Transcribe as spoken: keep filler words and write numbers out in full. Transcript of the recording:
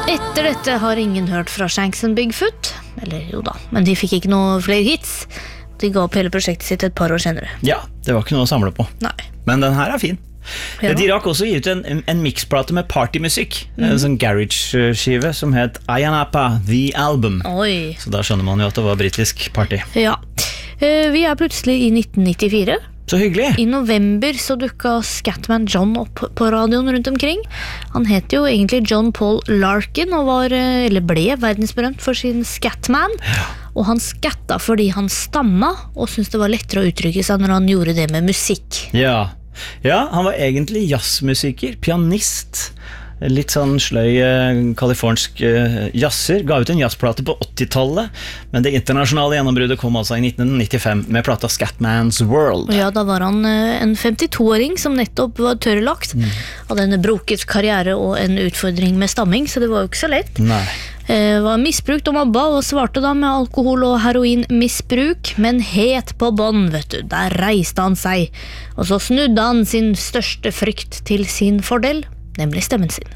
Etter dette har ingen hørt fra Shanks and Bigfoot. Eller jo da, men de fikk ikke noe flere hits. De ga opp hele prosjektet sitt et par år senere. Ja, det var ikke noe å samle på. Nei. Men den her er fin. Ja. De rakk også gi ut en, en, en mixplate med partymusikk. Mm. En sånn garage-skive som het Ayanapa, The Album. Oi. Så da skjønner man jo at det var britisk party. Ja. Vi er plutselig i nitten nittifire. Så hyggelig. I november så dukket Scatman John opp på radioen rundt omkring. Han het jo egentlig John Paul Larkin og var, eller ble verdensberømt for sin Scatman. Ja. Og han skatta fordi han stamma og syntes det var lettere å uttrykke seg når han gjorde det med musikk. Ja, ja han var egentlig jazzmusiker, pianist. Litt sånn sløy kalifornsk jazzer. Ga ut en jazzplate på åttitallet, men det internasjonale gjennombruddet kom altså i nitten nittifem med plata Scatman's World. Ja, da var han en femtito-åring som nettopp var tørrlagt. Mm. Hadde en broket karriere og en utfordring med stamming, så det var jo ikke så lett. Nei. Var misbrukt og mobba og svarte da med alkohol- og heroinmisbruk, men het på bånd, vet du. Der reiste han seg, og så snudde han sin største frykt til sin fordel, nemlig stemmen sin.